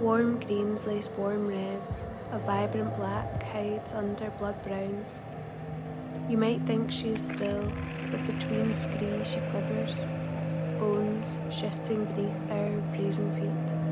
Warm greens lace warm reds, a vibrant black hides under blood browns. You might think she is still, but between screes she quivers, bones shifting beneath our brazen feet.